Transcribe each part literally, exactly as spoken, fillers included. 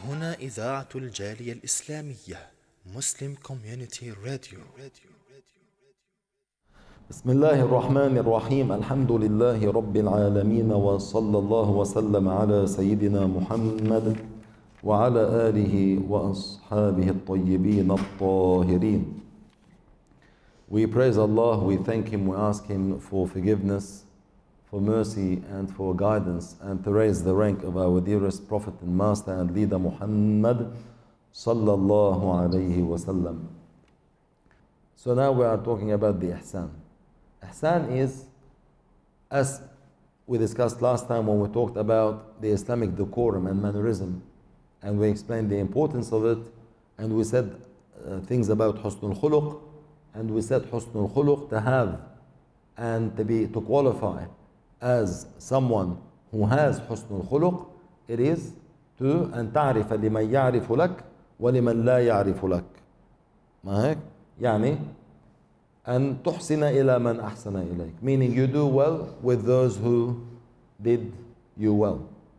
هنا إذاعة الجالية الإسلامية مسلم كوميونيتي راديو. بسم الله الرحمن الرحيم. الحمد لله رب العالمين، وصلى الله وسلم على سيدنا محمد وعلى آله وأصحابه الطيبين الطاهرين. We praise Allah, we thank Him, we ask Him for forgiveness, for mercy and for guidance, and to raise the rank of our dearest Prophet and Master and Leader Muhammad sallallahu alayhi wa sallam. So now we are talking about the ihsan. Ihsan is, as we discussed last time when we talked about the Islamic decorum and mannerism, and we explained the importance of it, and we said uh, things about husnul khuluq, and we said husnul khuluq, to have and to be, to qualify as someone who has husnul khuluq, it is to أن تعرف لمن يعرف لك ولمن لا يعرف لك. ما هيك؟ يعني أن تحسن إلى من أحسن إليك, meaning you do well with those who did you well.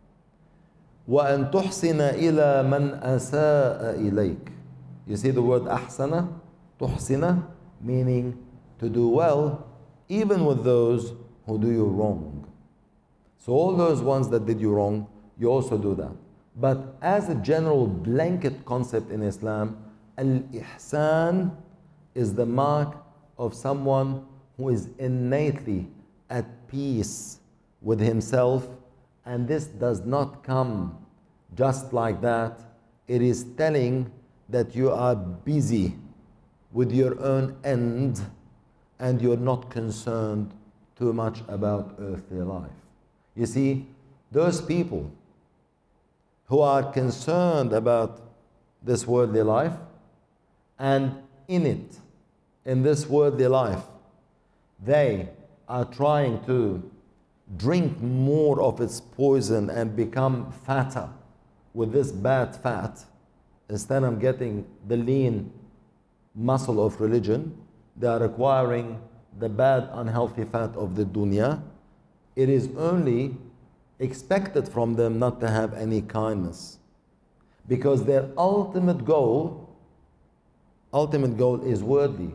وأن تحسن إلى من أساء إليك. You see the word أحسن, تحسن, meaning to do well even with those who do you wrong. So all those ones that did you wrong, you also do that. But as a general blanket concept in Islam, al-ihsan is the mark of someone who is innately at peace with himself, and this does not come just like that. It is telling that you are busy with your own end and you're not concerned too much about earthly life. You see, those people who are concerned about this worldly life, and in it, in this worldly life, they are trying to drink more of its poison and become fatter with this bad fat, instead of getting the lean muscle of religion, they are acquiring the bad, unhealthy fat of the dunya. It is only expected from them not to have any kindness, because their ultimate goal, ultimate goal is worldly,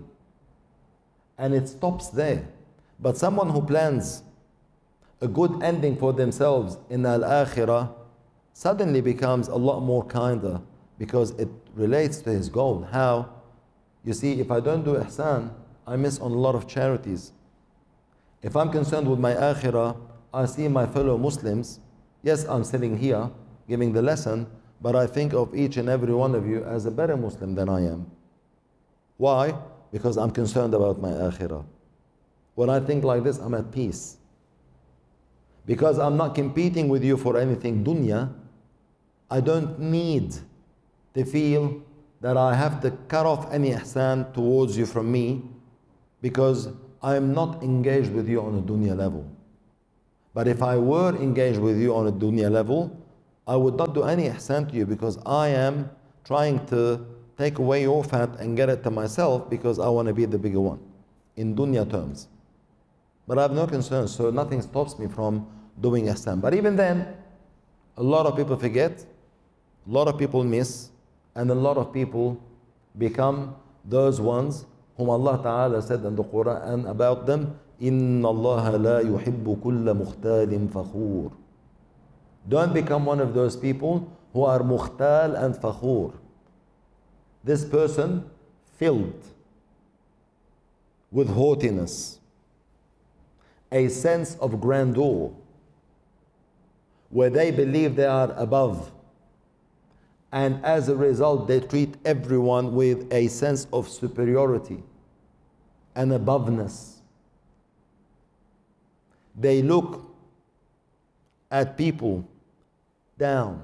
and it stops there. But someone who plans a good ending for themselves in al-akhirah suddenly becomes a lot more kinder, because it relates to his goal. How? You see, if I don't do ihsan, I miss on a lot of charities. If I'm concerned with my akhirah, I see my fellow Muslims. Yes, I'm sitting here giving the lesson, but I think of each and every one of you as a better Muslim than I am. Why? Because I'm concerned about my akhirah. When I think like this, I'm at peace. Because I'm not competing with you for anything dunya, I don't need to feel that I have to cut off any ihsan towards you from me, because I am not engaged with you on a dunya level. But if I were engaged with you on a dunya level, I would not do any ihsan to you, because I am trying to take away your fat and get it to myself, because I want to be the bigger one in dunya terms. But I have no concerns, so nothing stops me from doing ihsan. But even then, a lot of people forget, a lot of people miss, and a lot of people become those ones whom Allah Ta'ala said in the Quran about them, إِنَّ اللَّهَ لَا يُحِبُّ كُلَّ مُخْتَالٍ فَخُورٍ. Don't become one of those people who are mukhtal and fakhur. This person filled with haughtiness, a sense of grandeur, where they believe they are above, and as a result they treat everyone with a sense of superiority and aboveness. They look at people down.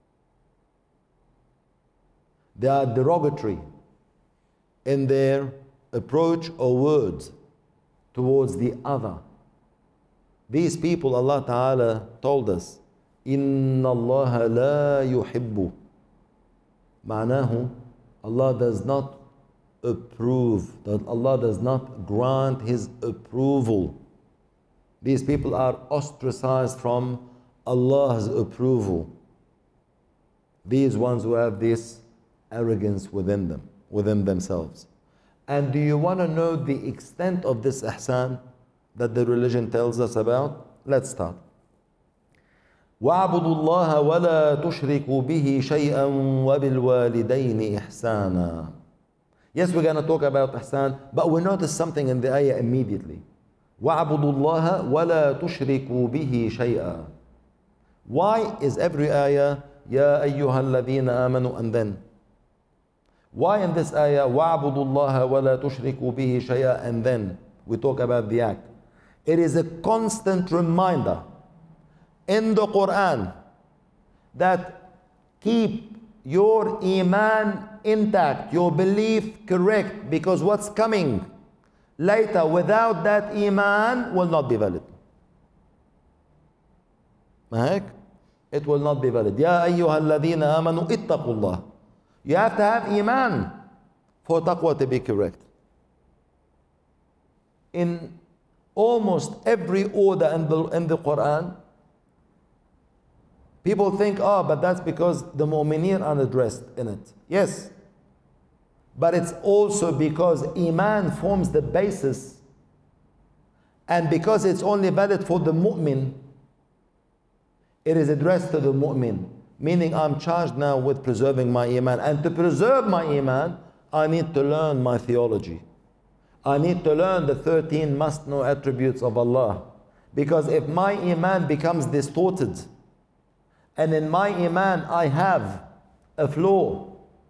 They are derogatory in their approach or words towards the other. These people, Allah Ta'ala told us, إِنَّ اللَّهَ لَا يُحِبُّ. معناه, Allah does not approve, that Allah does not grant His approval. These people are ostracized from Allah's approval. These ones who have this arrogance within them, within themselves. And do you want to know the extent of this ihsan that the religion tells us about? Let's start. وَاعْبُدُوا اللَّهَ وَلَا تُشْرِكُوا بِهِ شَيْئًا وَبِالْوَالِدَيْنِ إِحْسَانًا. Yes, we're going to talk about ihsan, but we notice something in the ayah immediately. وَاعْبُدُوا اللَّهَ وَلَا تُشْرِكُوا بِهِ شَيْئًا. Why is every ayah يَا أَيُّهَا الَّذِينَ آمَنُوا and then? Why in this ayah وَاعْبُدُوا اللَّهَ وَلَا تُشْرِكُوا بِهِ شَيْئًا and then we talk about the act? It is a constant reminder in the Quran that keep your iman intact, your belief correct, because what's coming later without that iman will not be valid. It will not be valid. يَا أَيُّهَا الَّذِينَ آمَنُوا اتَّقُوا اللَّهَ. You have to have iman for taqwa to be correct. In almost every order in the, in the Quran, people think, oh, but that's because the mu'mineen are addressed in it. Yes. But it's also because iman forms the basis, and because it's only valid for the mu'min, it is addressed to the mu'min. Meaning I'm charged now with preserving my iman. And to preserve my iman, I need to learn my theology. I need to learn the thirteen must-know attributes of Allah. Because if my iman becomes distorted, and in my iman I have a flaw,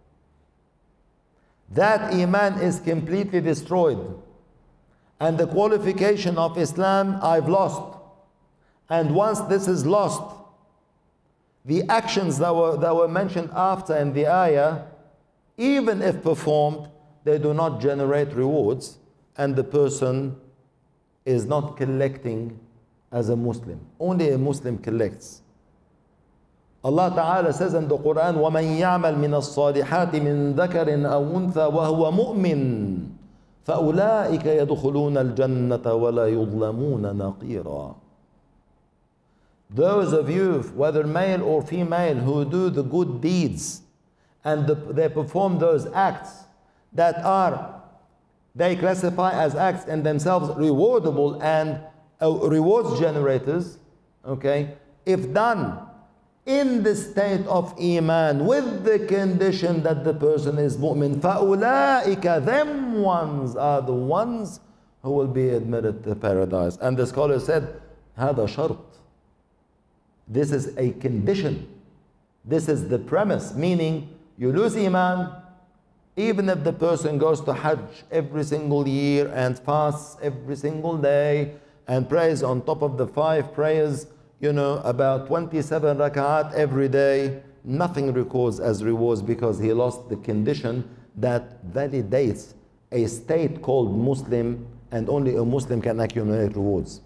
that iman is completely destroyed. And the qualification of Islam I've lost. And once this is lost, the actions that were, that were mentioned after in the ayah, even if performed, they do not generate rewards, and the person is not collecting as a Muslim. Only a Muslim collects. Allah Ta'ala says in the Quran, وَمَنْ يَعْمَلْ مِنَ الصَّالِحَاتِ مِنْ ذَكَرٍ أَوْ أُنْثَى وَهُوَ مُؤْمِنٌ فَأُولَٰئِكَ يَدْخُلُونَ الْجَنَّةَ وَلَا يُظْلَمُونَ نَقِيرًا. Those of you, whether male or female, who do the good deeds and the, they perform those acts that are, they classify as acts in themselves rewardable and uh, rewards generators, okay, if done in the state of iman with the condition that the person is mu'min, فَأُولَٰئِكَ, them ones are the ones who will be admitted to paradise. And the scholar said, هذا شرط. This is a condition. This is the premise, meaning you lose iman, even if the person goes to Hajj every single year and fasts every single day and prays on top of the five prayers, you know, about twenty-seven rak'at every day, nothing records as rewards because he lost the condition that validates a state called Muslim, and only a Muslim can accumulate rewards.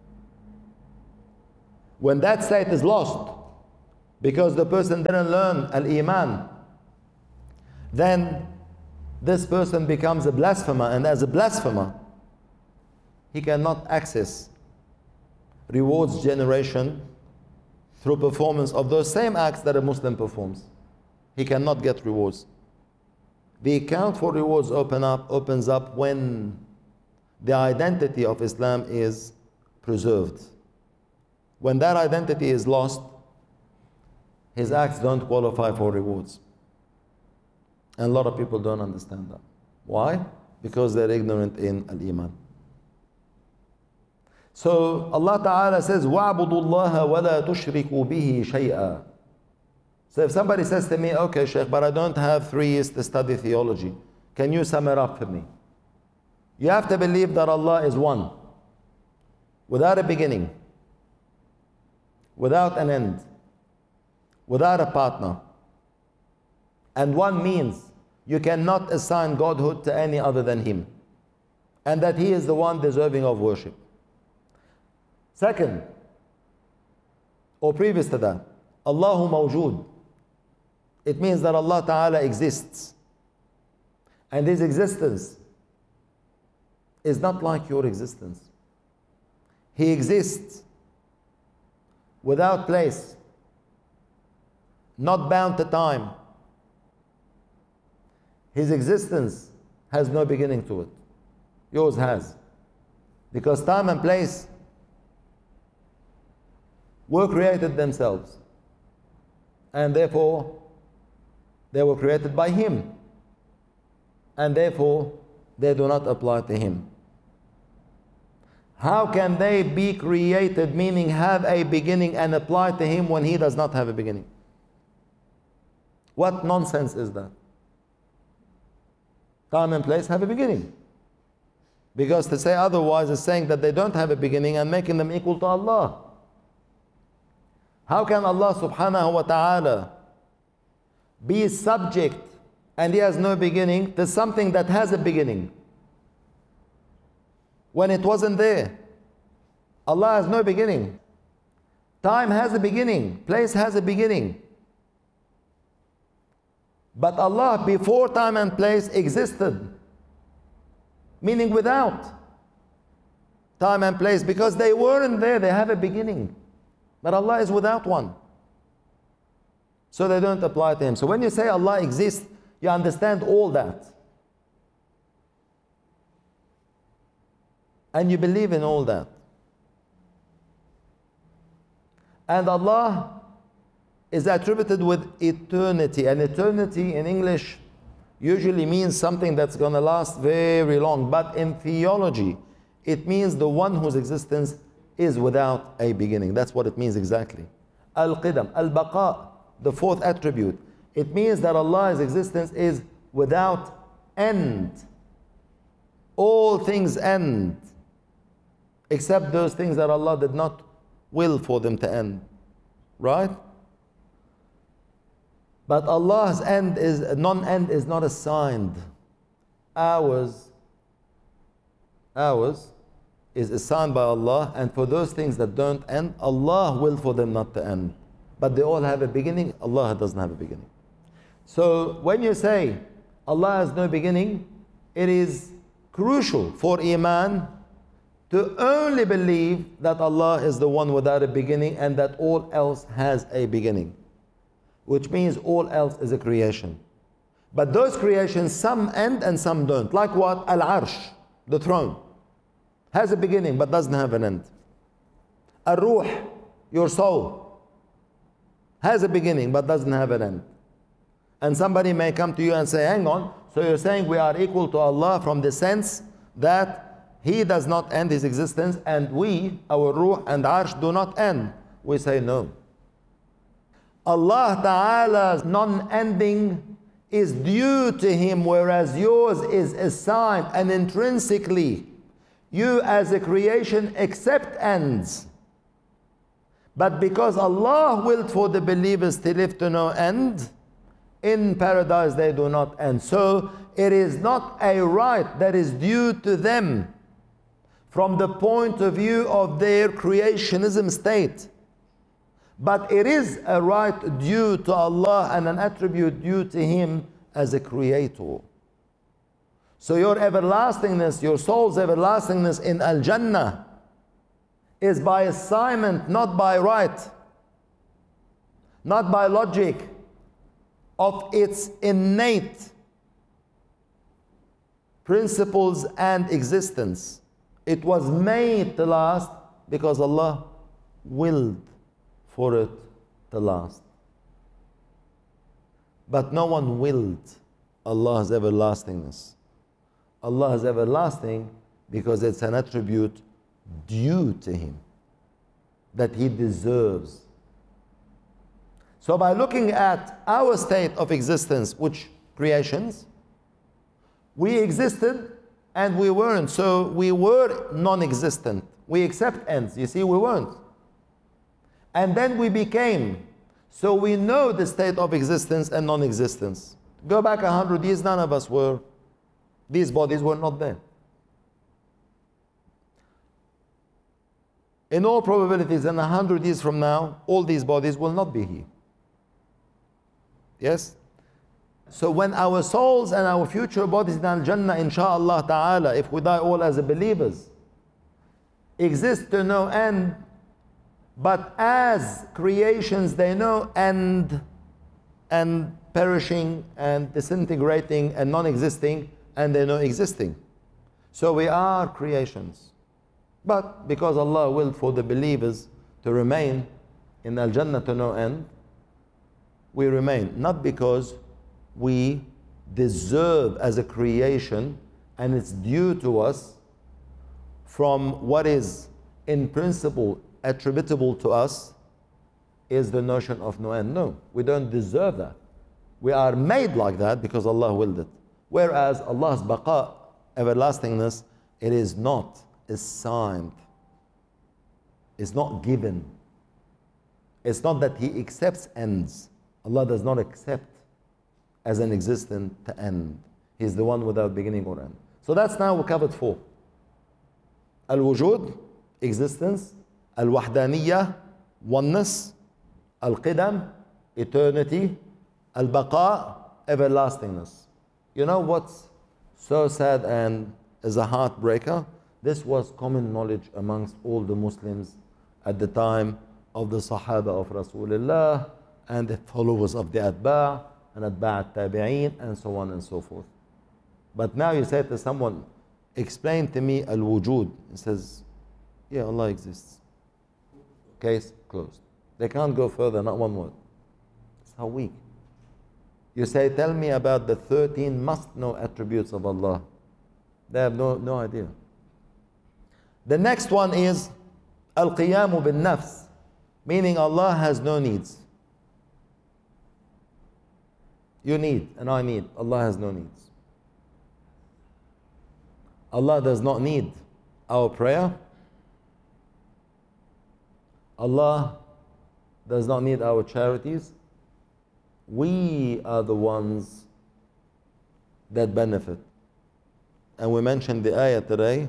When that state is lost, because the person didn't learn al-iman, then this person becomes a blasphemer, and as a blasphemer, he cannot access rewards generation through performance of those same acts that a Muslim performs. He cannot get rewards. The account for rewards open up, opens up when the identity of Islam is preserved. When that identity is lost, his acts don't qualify for rewards. And a lot of people don't understand that. Why? Because they're ignorant in al-iman. So Allah Ta'ala says, وَاعْبُدُوا اللَّهَ وَلَا تُشْرِكُوا بِهِ شَيْئًا. So if somebody says to me, okay, Shaykh, but I don't have three years to study theology, can you sum it up for me? You have to believe that Allah is one, without a beginning, without an end, without a partner. And one means you cannot assign godhood to any other than Him, and that He is the one deserving of worship. Second, or previous to that, Allahu mawjood. It means that Allah Ta'ala exists. And His existence is not like your existence. He exists without place, not bound to time. His existence has no beginning to it. Yours has. Because time and place were created themselves. And therefore, they were created by Him. And therefore, they do not apply to Him. How can they be created, meaning have a beginning, and apply to Him when He does not have a beginning? What nonsense is that? Time and place have a beginning. Because to say otherwise is saying that they don't have a beginning and making them equal to Allah. How can Allah subhanahu wa ta'ala be subject and He has no beginning to something that has a beginning when it wasn't there? Allah has no beginning. Time has a beginning. Place has a beginning. But Allah before time and place existed, meaning without time and place, because they weren't there, they have a beginning. But Allah is without one. So they don't apply to Him. So when you say Allah exists, you understand all that. And you believe in all that. And Allah is attributed with eternity. And eternity in English usually means something that's going to last very long. But in theology, it means the one whose existence is without a beginning. That's what it means exactly. Al-Qidam, Al-Baqa, the fourth attribute. It means that Allah's existence is without end. All things end, except those things that Allah did not will for them to end. Right? But Allah's end is, non-end is not assigned. Ours, ours is assigned by Allah, and for those things that don't end, Allah will for them not to end. But they all have a beginning, Allah doesn't have a beginning. So when you say Allah has no beginning, it is crucial for Iman to only believe that Allah is the one without a beginning and that all else has a beginning. Which means all else is a creation. But those creations, some end and some don't. Like what? Al-Arsh, the throne, has a beginning but doesn't have an end. Ar-Ruh, your soul, has a beginning but doesn't have an end. And somebody may come to you and say, hang on, so you're saying we are equal to Allah from the sense that He does not end His existence and we, our Ruh and Arsh, do not end. We say no. Allah Ta'ala's non-ending is due to Him, whereas yours is assigned, and intrinsically you as a creation accept ends. But because Allah willed for the believers to live to no end, in paradise they do not end. So it is not a right that is due to them from the point of view of their creationism state. But it is a right due to Allah and an attribute due to Him as a creator. So your everlastingness, your soul's everlastingness in Al-Jannah is by assignment, not by right, not by logic of its innate principles and existence. It was made to last because Allah willed for it to last. But no one willed Allah's everlastingness. Allah is everlasting because it's an attribute due to Him that He deserves. So by looking at our state of existence, which creations, we existed and we weren't. So we were non-existent. We accept ends. You see, we weren't. And then we became. So we know the state of existence and non-existence. Go back a hundred years, none of us were, these bodies were not there. In all probabilities, in a hundred years from now, all these bodies will not be here. Yes? So when our souls and our future bodies in Al-Jannah, inshaAllah ta'ala, if we die all as believers, exist to no end, but as creations they know end, and perishing and disintegrating and non-existing, and they're not existing. So we are creations. But because Allah willed for the believers to remain in Al-Jannah to no end, we remain. Not because we deserve as a creation and it's due to us from what is in principle attributable to us is the notion of no end. No, we don't deserve that. We are made like that because Allah willed it. Whereas Allah's baqa, everlastingness, it is not assigned. It's not given. It's not that He accepts ends. Allah does not accept as an existent to end. He's the one without beginning or end. So that's now we covered four. Al-wujud, existence. Al-wahdaniyah, oneness. Al-qidam, eternity. Al-baqa, everlastingness. You know what's so sad and is a heartbreaker? This was common knowledge amongst all the Muslims at the time of the Sahaba of Rasulullah and the followers of the Atba' and Atba' al-Tabi'een and so on and so forth. But now you say to someone, explain to me al-wujud. He says, yeah, Allah exists. Case closed. They can't go further, not one word. It's how weak. You say, tell me about the thirteen must-know attributes of Allah. They have no, no idea. The next one is al-qiyamu bin-nafs, meaning Allah has no needs. You need and I need. Allah has no needs. Allah does not need our prayer. Allah does not need our charities. We are the ones that benefit. And we mentioned the ayah today.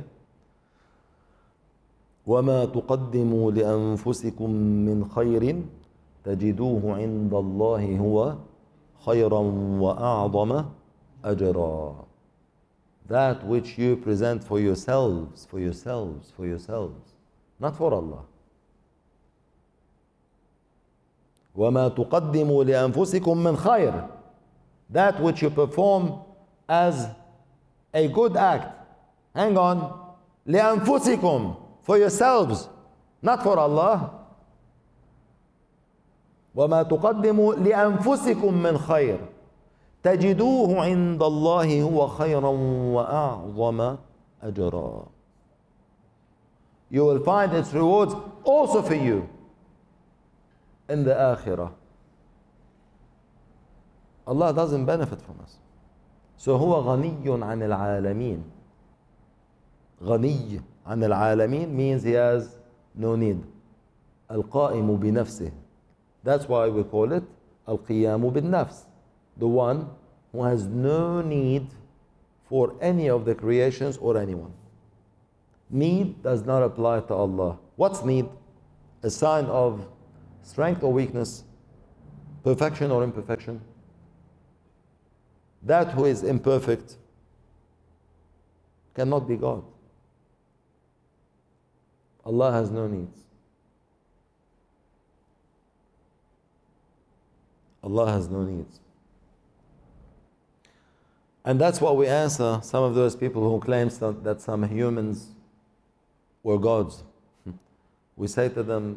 وَمَا تُقَدِّمُوا لِأَنفُسِكُم مِّنْ خَيْرٍ تَجِدُوهُ عِندَ اللَّهِ هُوَ خَيْرًا وَأَعْظَمَ أَجْرًا. That which you present for yourselves, for yourselves, for yourselves, not for Allah. وَمَا تُقَدِّمُوا لِأَنفُسِكُم مِّنْ خَيْرٍ. That which you perform as a good act. Hang on. لِأَنفُسِكُم. For yourselves, not for Allah. وَمَا تُقَدِّمُوا لِأَنفُسِكُم مِّنْ خَيْرٍ تَجِدُوهُ عِندَ اللَّهِ هُوَ خَيْرًا وَأَعْظَمَ أَجْرًا. You will find its rewards also for you in the akhirah. Allah doesn't benefit from us. So هو غني عن العالمين. غني عن العالمين means he has no need. القائم بنفسه. That's why we call it القيام بالنفس. The one who has no need for any of the creations or anyone. Need does not apply to Allah. What's need? A sign of strength or weakness, perfection or imperfection. That who is imperfect cannot be God. Allah has no needs. Allah has no needs. And that's what we answer some of those people who claim that some humans were gods. We say to them,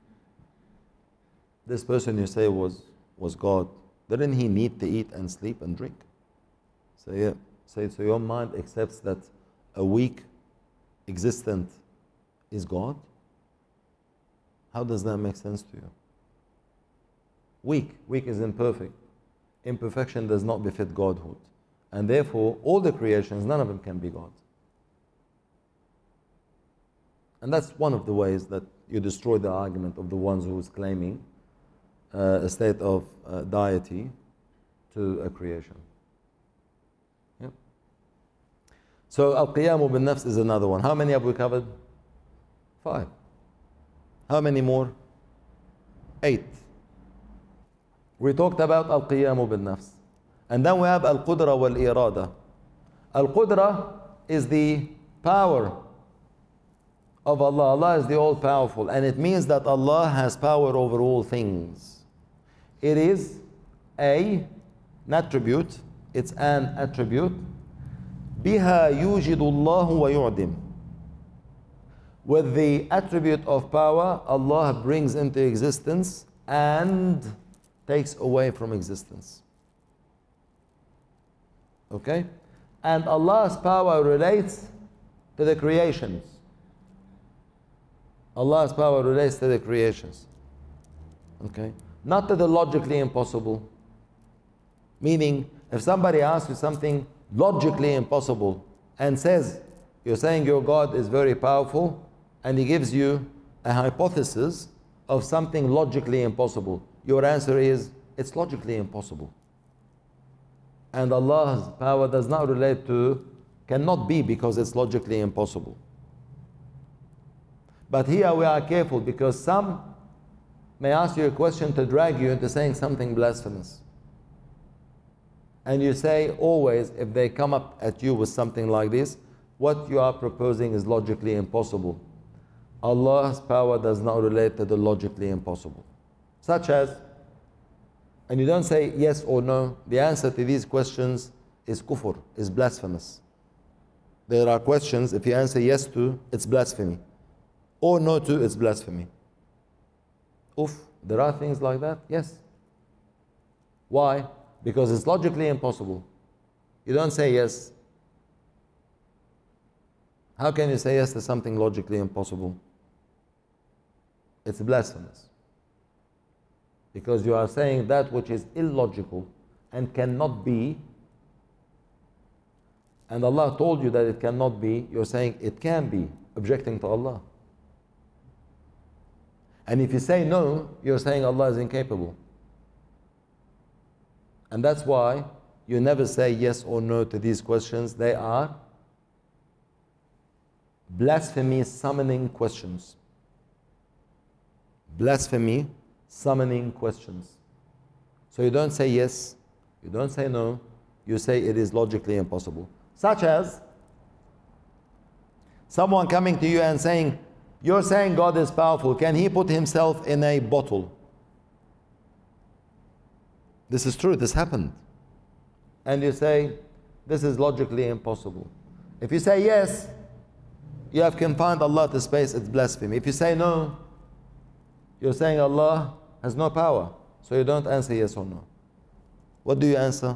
this person you say was, was God, didn't he need to eat and sleep and drink? So yeah, say so your mind accepts that a weak existent is God? How does that make sense to you? Weak, weak is imperfect. Imperfection does not befit Godhood. And therefore, all the creations, none of them can be God. And that's one of the ways that you destroy the argument of the ones who is claiming uh, a state of uh, deity to a creation. Yep. So, al-qiyamu bin nafs is another one. How many have we covered? Five. How many more? Eight. We talked about al-qiyamu bin nafs. And then we have al-qudra wal-irada. Al-qudra is the power of Allah. Allah is the all-powerful. And it means that Allah has power over all things. It is a, an attribute, it's an attribute. بها يوجد الله ويعدم. With the attribute of power, Allah brings into existence and takes away from existence. Okay? And Allah's power relates to the creations. Allah's power relates to the creations. Okay? Not to the logically impossible. Meaning, if somebody asks you something logically impossible and says, you're saying your God is very powerful, and he gives you a hypothesis of something logically impossible, your answer is, it's logically impossible. And Allah's power does not relate to, cannot be, because it's logically impossible. But here we are careful, because some may ask you a question to drag you into saying something blasphemous. And you say always, if they come up at you with something like this, what you are proposing is logically impossible. Allah's power does not relate to the logically impossible. Such as, and you don't say yes or no, the answer to these questions is kufr, is blasphemous. There are questions, if you answer yes to, it's blasphemy. Or no to, it's blasphemy. Oof, there are things like that? Yes. Why? Because it's logically impossible. You don't say yes. How can you say yes to something logically impossible? It's blasphemous. Because you are saying that which is illogical and cannot be, and Allah told you that it cannot be, you're saying it can be, objecting to Allah. And if you say no, you're saying Allah is incapable. And that's why you never say yes or no to these questions. They are blasphemy summoning questions. Blasphemy summoning questions. So you don't say yes, you don't say no, you say it is logically impossible. Such as someone coming to you and saying, you're saying God is powerful, can he put himself in a bottle? This is true, this happened. And you say, this is logically impossible. If you say yes, you have confined Allah to space, it's blasphemy. If you say no, you're saying Allah has no power. So you don't answer yes or no. What do you answer?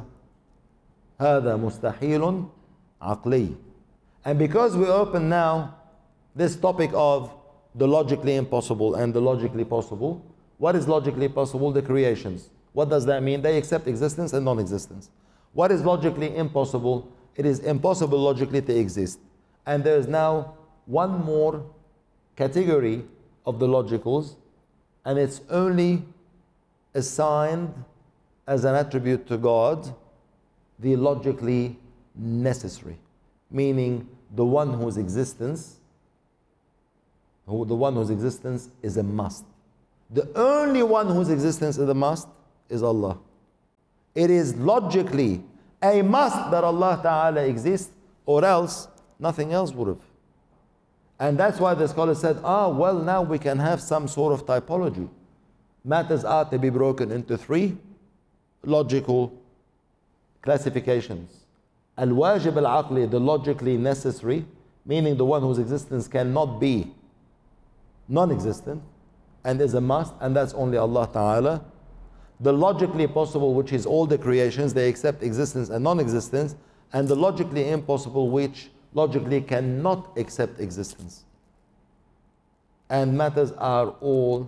هذا مستحيل عقلي. And because we open now this topic of the logically impossible and the logically possible, what is logically possible? The creations. What does that mean? They accept existence and non-existence. What is logically impossible? It is impossible logically to exist. And there is now one more category of the logicals, and it's only assigned as an attribute to God, the logically necessary, meaning the one whose existence, who the one whose existence is a must. The only one whose existence is a must is Allah. It is logically a must that Allah Ta'ala exists, or else nothing else would have. And that's why the scholar said, ah, well, now we can have some sort of typology. Matters are to be broken into three logical classifications. Al-wajib al-aqli, the logically necessary, meaning the one whose existence cannot be non-existent and is a must, and that's only Allah Ta'ala. The logically possible, which is all the creations, they accept existence and non-existence, and the logically impossible, which logically cannot accept existence. And matters are all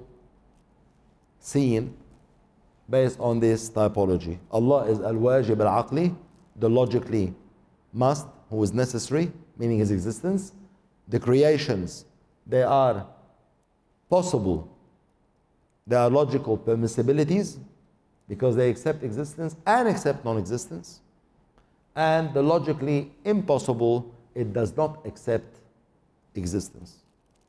seen based on this typology. Allah is al-wajib al-aqli, the logically must, who is necessary, meaning his existence. The creations, they are possible, they are logical permissibilities, because they accept existence and accept non-existence. And the logically impossible, it does not accept existence.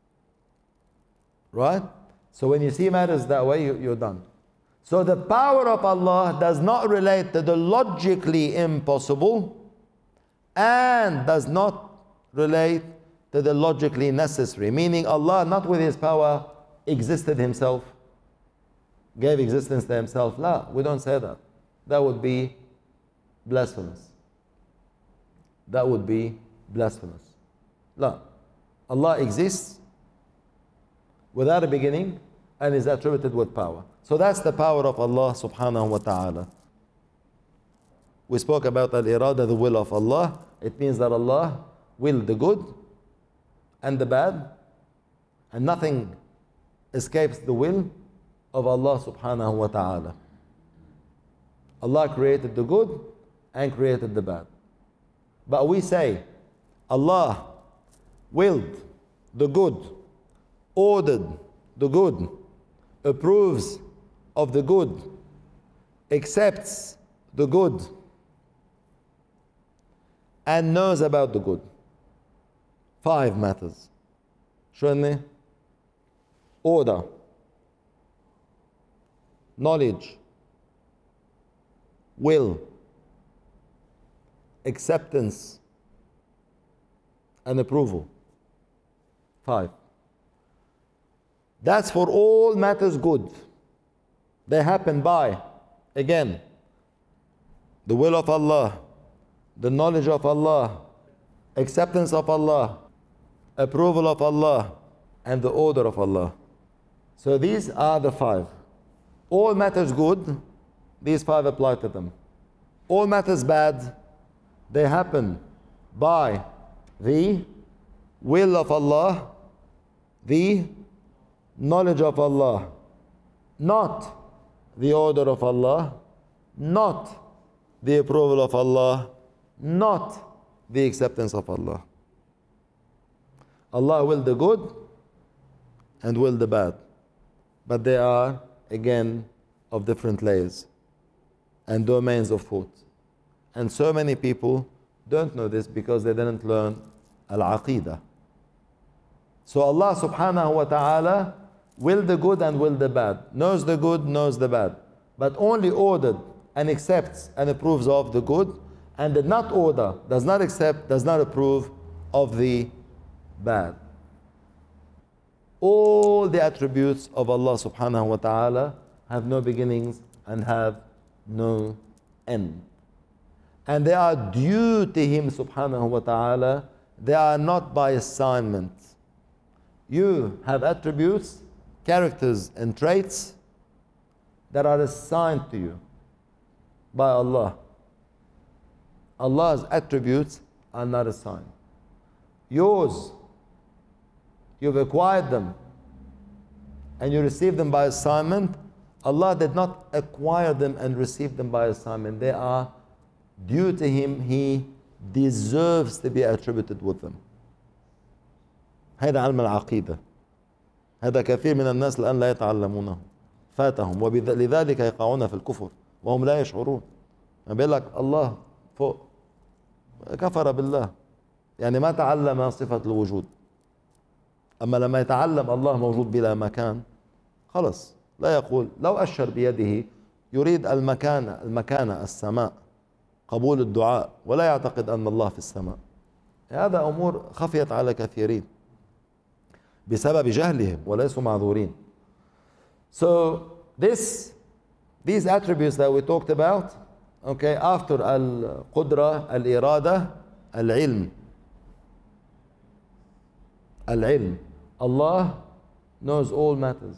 Right? So when you see matters that way, you, you're done. So the power of Allah does not relate to the logically impossible and does not relate to the logically necessary. Meaning Allah, not with His power, existed Himself, gave existence to Himself. La, we don't say that. that would be blasphemous. That would be blasphemous. No. Allah exists without a beginning and is attributed with power. So that's the power of Allah subhanahu wa ta'ala. We spoke about al-irada, the will of Allah. It means that Allah will the good and the bad, and nothing escapes the will of Allah subhanahu wa ta'ala. Allah created the good and created the bad. But we say Allah willed the good, ordered the good, approves of the good, accepts the good, and knows about the good. Five matters. شو هن؟ Order, knowledge, will, acceptance, and approval. Five. That's for all matters good. They happen by, again, the will of Allah, the knowledge of Allah, acceptance of Allah, approval of Allah, and the order of Allah. So these are the five. All matters good, these five apply to them. All matters bad, they happen by the will of Allah, the knowledge of Allah, not the order of Allah, not the approval of Allah, not the acceptance of Allah. Allah will the good and will the bad, but they are again of different layers and domains of thought. And so many people don't know this because they didn't learn al-aqidah. So Allah subhanahu wa ta'ala will the good and will the bad, knows the good, knows the bad, but only ordered and accepts and approves of the good, and did not order, does not accept, does not approve of the bad. All the attributes of Allah subhanahu wa ta'ala have no beginnings and have no end. And they are due to Him subhanahu wa ta'ala. They are not by assignment. You have attributes, characters and traits that are assigned to you by Allah. Allah's attributes are not assigned. Yours, you've acquired them and you receive them by assignment. Allah did not acquire them and receive them by assignment. They are due to Him. He deserves to be attributed with them. هذا علم العقيدة. هذا كثير من الناس الآن لا يتعلمونه. فاتهم ولذلك يقعون في الكفر وهم لا يشعرون. بيقول لك الله فوق، كفر بالله، يعني ما تعلم صفة الوجود. أما لما يتعلم الله موجود بلا مكان خلص لا يقول، لو أشر بيده يريد المكان المكان السماء، قبول الدعاء، ولا يعتقد أن الله في السماء. هذا أمور خفيت على كثيرين بسبب جهلهم وليسوا معذورين. So this, these attributes that we talked about, okay, after al-qudra, al-irada, al-ilm. Al-ilm. Allah knows all matters.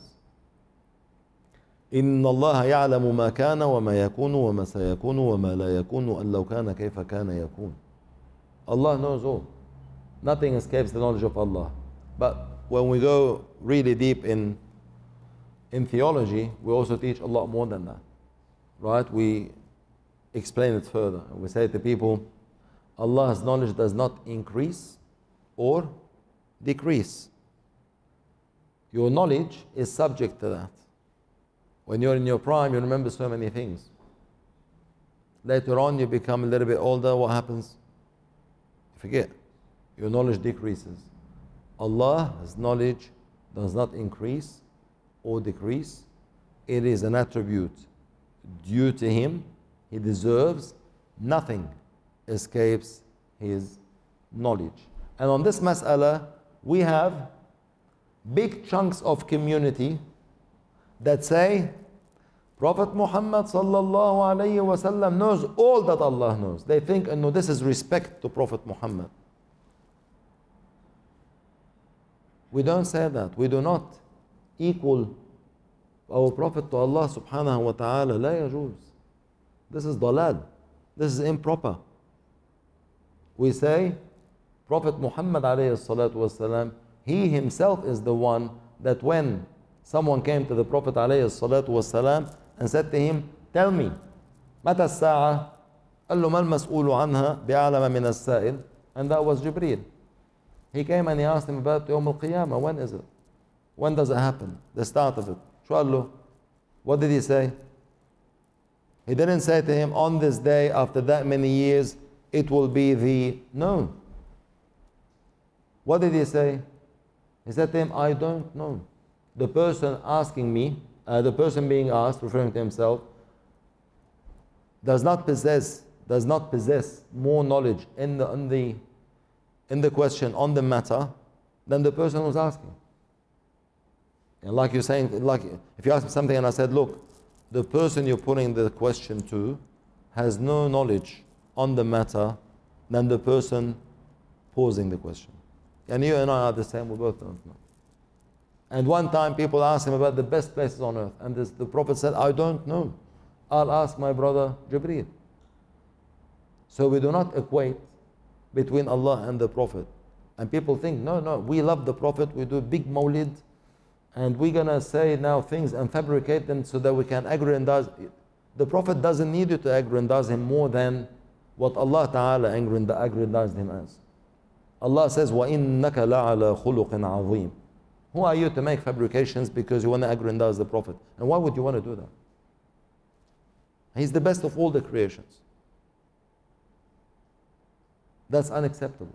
إن الله يعلم ما كان وما يكون وما سيكون وما لا يكون أن لو كان كيف كان يكون. Allah knows all. Nothing escapes the knowledge of Allah. But when we go really deep in in theology, we also teach a lot more than that. Right? We explain it further. We say to people, Allah's knowledge does not increase or decrease. Your knowledge is subject to that. When you're in your prime, you remember so many things. Later on, you become a little bit older, what happens? You forget. Your knowledge decreases. Allah's knowledge does not increase or decrease. It is an attribute due to Him. He deserves. Nothing escapes His knowledge. And on this mas'ala, we have big chunks of community that say Prophet Muhammad sallallahu alayhi wa sallam knows all that Allah knows. They think, no, this is respect to Prophet Muhammad. We don't say that. We do not equal our Prophet to Allah subhanahu wa ta'ala. لا يجوز. This is dalal. This is improper. We say, Prophet Muhammad alayhi salatu wasalam, he himself is the one that when someone came to the Prophet alayhi salatu wasalam and said to him, tell me, متى الساعة؟ قال له ما المسؤول عنها بأعلم من السائل. And that was Jibreel. He came and he asked him about يوم القيامة. When is it? When does it happen? The start of it. شو قال له? What did he say? He didn't say to him, on this day, after that many years, it will be the... No. What did he say? He said to him, I don't know. The person asking me, uh, the person being asked, referring to himself, does not possess, does not possess more knowledge in the, in the, in the question, on the matter, than the person who's asking. And like you're saying, like if you ask me something and I said, look, the person you're putting the question to has no knowledge on the matter than the person posing the question. And you and I are the same, we both don't know. And one time people asked him about the best places on earth, and this, the Prophet said, I don't know. I'll ask my brother Jibreel. So we do not equate between Allah and the Prophet. And people think, no, no, we love the Prophet, we do big mawlid, and we're going to say now things and fabricate them so that we can aggrandize. The Prophet doesn't need you to aggrandize him more than what Allah Ta'ala aggrandized him as. Allah says, وَإِنَّكَ لَعَلَى خُلُقٍ عَظِيمٍ. Who are you to make fabrications because you want to aggrandize the Prophet? And why would you want to do that? He's the best of all the creations. That's unacceptable.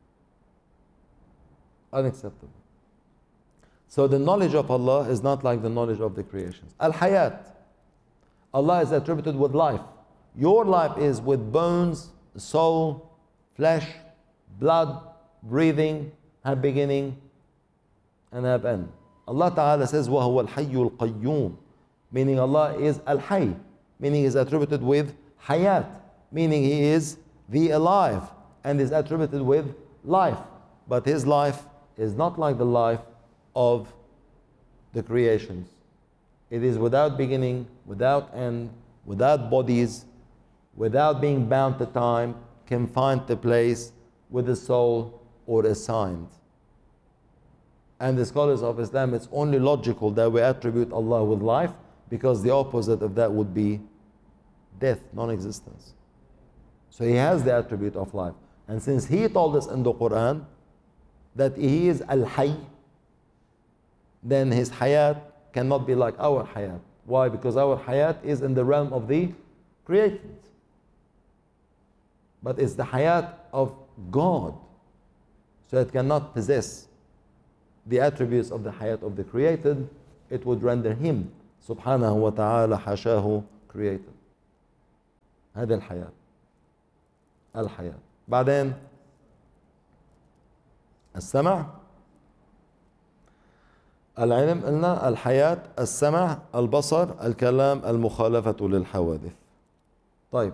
Unacceptable. So the knowledge of Allah is not like the knowledge of the creations. Al-Hayat. Allah is attributed with life. Your life is with bones, soul, flesh, blood, breathing, have beginning and have end. Allah Ta'ala says, وَهُوَ الْحَيُّ الْقَيُّومُ, meaning Allah is Al-Hayy, meaning He is attributed with Hayat, meaning He is the alive and is attributed with life. But His life is not like the life of the creations. It is without beginning, without end, without bodies, without being bound to time, confined to place, with a soul or assigned. And the scholars of Islam, it's only logical that we attribute Allah with life, because the opposite of that would be death, non-existence. So He has the attribute of life. And since He told us in the Quran that He is Al-Hayy, then His Hayat cannot be like our Hayat. Why? Because our Hayat is in the realm of the created. But it's the Hayat of God. So it cannot possess the attributes of the Hayat of the created. It would render Him subhanahu wa ta'ala hashahu created. هذا الحياة. الحياة. بعدين السمع، العلم قلنا، الحياة، السمع، البصر، الكلام، المخالفة للحوادث. طيب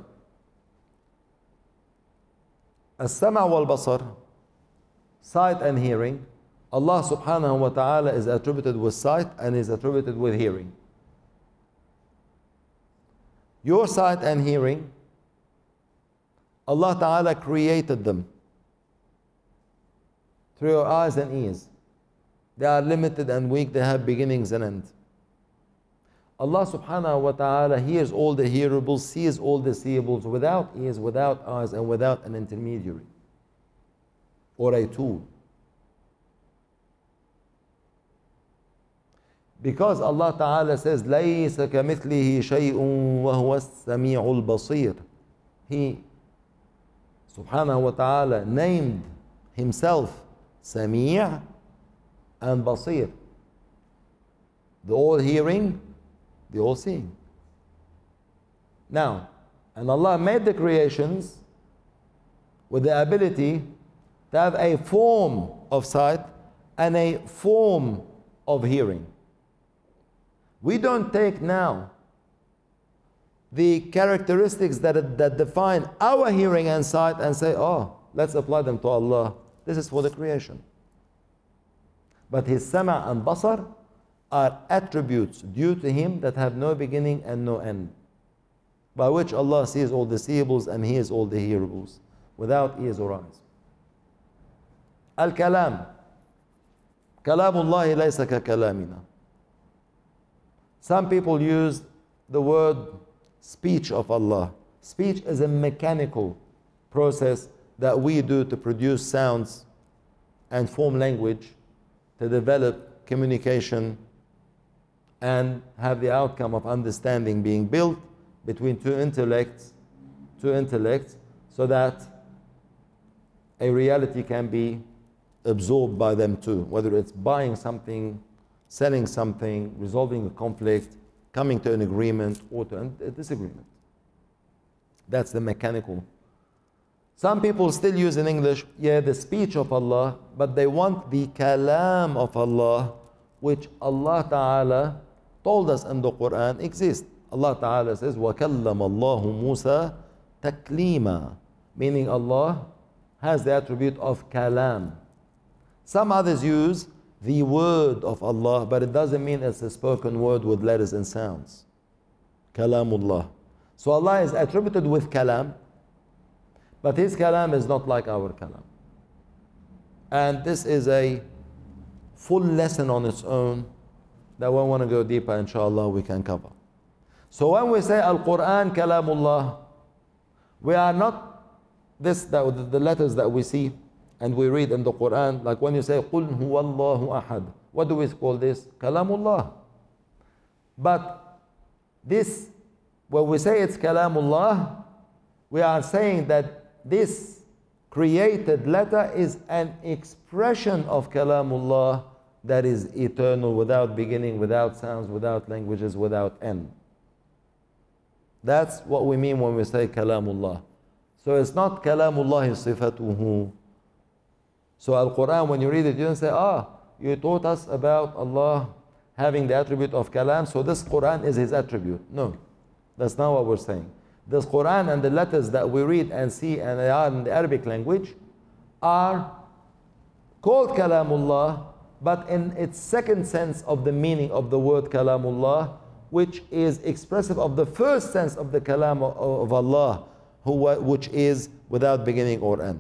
السمع والبصر, sight and hearing, Allah subhanahu wa ta'ala is attributed with sight and is attributed with hearing. Your sight and hearing, Allah ta'ala created them through your eyes and ears. They are limited and weak, they have beginnings and ends. Allah subhanahu wa ta'ala hears all the hearables, sees all the seeables, without ears, without eyes, and without an intermediary or a tool. Because Allah Ta'ala says, لَيْسَ كَمِثْلِهِ شَيْءٌ وَهُوَ السَّمِيعُ الْبَصِيرُ. He, subhanahu wa ta'ala, named Himself Sami' and Basir. The all-hearing, the all-seeing. Now, and Allah made the creations with the ability to have a form of sight and a form of hearing. We don't take now the characteristics that, that define our hearing and sight and say, oh, let's apply them to Allah. This is for the creation. But His sama' and basar are attributes due to Him that have no beginning and no end, by which Allah sees all the seeables and hears all the hearables, without ears or eyes. Al-kalam. Kalamullahi laysa ka kalamina. Some people use the word speech of Allah. Speech is a mechanical process that we do to produce sounds and form language, to develop communication and have the outcome of understanding being built between two intellects, two intellects, so that a reality can be absorbed by them too, whether it's buying something, selling something, resolving a conflict, coming to an agreement or to a disagreement. That's the mechanical. Some people still use in English, yeah, the speech of Allah, but they want the kalam of Allah, which Allah Ta'ala told us in the Quran exists. Allah Ta'ala says, وَكَلَّمَ اللَّهُ مُوسَى تَكْلِيمًا, meaning Allah has the attribute of kalam. Some others use the word of Allah, but it doesn't mean it's a spoken word with letters and sounds. Kalamullah. So Allah is attributed with kalam, but His kalam is not like our kalam. And this is a full lesson on its own that we want to go deeper, inshallah, we can cover. So when we say Al-Quran kalamullah, we are not this, the, the letters that we see and we read in the Quran, like when you say قُلْ هُوَ اللَّهُ أَحَدٌ, what do we call this? Kalamullah. But this, when we say it's kalamullah, we are saying that this created letter is an expression of kalamullah that is eternal, without beginning, without sounds, without languages, without end. That's what we mean when we say kalamullah. So it's not kalamullah sifatuhu. So Al-Quran, when you read it, you don't say, ah, you taught us about Allah having the attribute of kalam, so this Quran is His attribute. No, that's not what we're saying. This Quran and the letters that we read and see and they are in the Arabic language are called kalamullah, but in its second sense of the meaning of the word kalamullah, which is expressive of the first sense of the kalam of Allah, who, which is without beginning or end.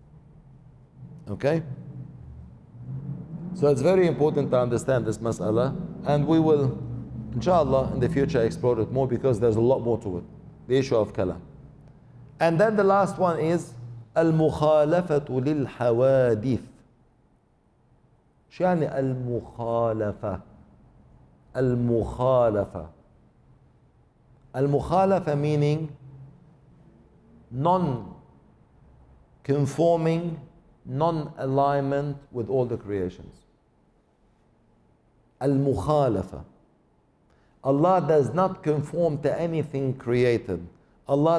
Okay? So it's very important to understand this mas'ala, and we will, inshallah, in the future explore it more, because there's a lot more to it, the issue of kalam. And then the last one is al-mukhalafatu lil-hawadith. شو يعني المخالفة؟ المخالفة. المخالفة meaning non-conforming, non-alignment with all the creations. Al-mukhalafah. Allah does not conform to anything created. Allah